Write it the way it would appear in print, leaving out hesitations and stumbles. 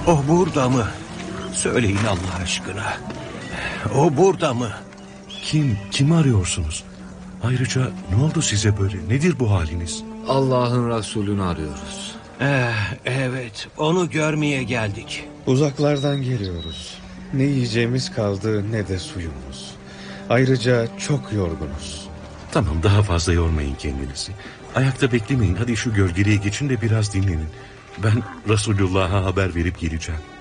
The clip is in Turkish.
O burada mı? Söyleyin Allah aşkına. O burada mı? Kim arıyorsunuz? Ayrıca ne oldu size böyle? Nedir bu haliniz? Allah'ın Resulü'nü arıyoruz. Evet, onu görmeye geldik. Uzaklardan geliyoruz. Ne yiyeceğimiz kaldı ne de suyumuz. Ayrıca çok yorgunuz. Tamam, daha fazla yormayın kendinizi. Ayakta beklemeyin, hadi şu gölgeliğe geçin de biraz dinlenin. Ben Resulullah'a haber verip geleceğim.